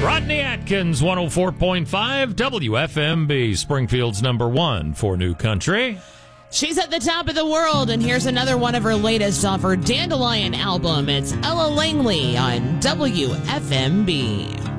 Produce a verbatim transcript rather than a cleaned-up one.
Rodney Atkins, one oh four point five W F M B, Springfield's number one for new country. She's at the top of the world, and here's another one of her latest off her Dandelion album. It's Ella Langley on W F M B.